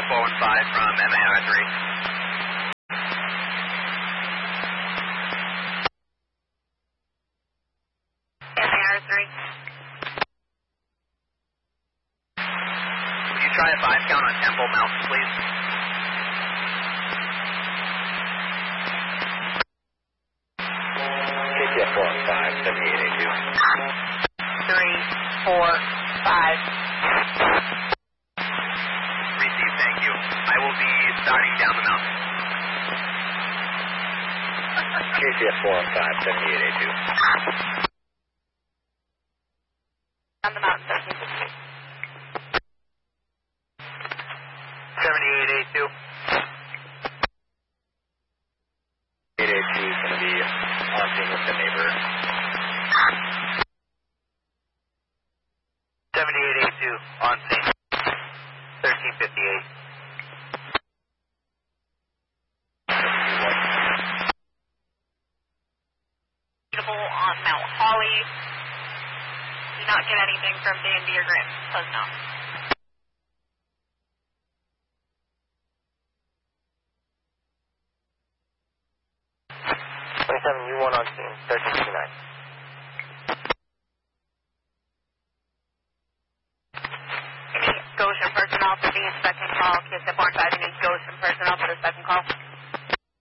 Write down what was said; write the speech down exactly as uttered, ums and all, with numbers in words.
four one five from M A R three. M A R three. Would you try a five count on Temple Mountain, please? K T F four one five, seventy-eight eighty-two. Three, four, five. Receive, thank you. I will be starting down the mountain. K T F four one five, seventy-eight eighty-two. On the mountain, thirteen fifty-eight. seventy-eight eighty-two. eight eighty-two is going to be on scene with the neighbor. seventy-eight eighty-two, on scene. thirteen fifty-eight. On Mount Holly. Did not get anything from Danby or Grant. Does not. twenty-seven U one on scene, thirteen fifty-nine. Any Goshen personnel for the second call. K S F one five, any Goshen personnel for the second call.